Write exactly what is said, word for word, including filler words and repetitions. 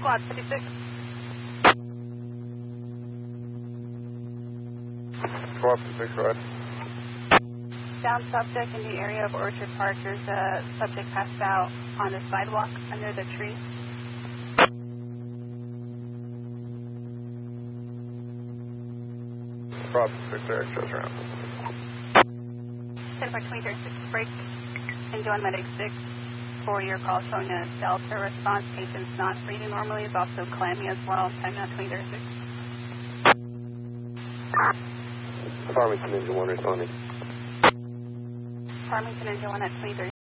squad fifty-six. Squad fifty-six, right. Down subject in the area of Orchard Park. There's a subject passed out on the sidewalk under the tree. Squad fifty-six, there, shows around. ten by twenty thirty-six break. Enjoying medic six. For your call showing a Delta response. Patient's not breathing normally. Is also clammy as well. ten by twenty thirty-six. Farmington Engine one responding. Farmington Engine one at twenty thirty-six.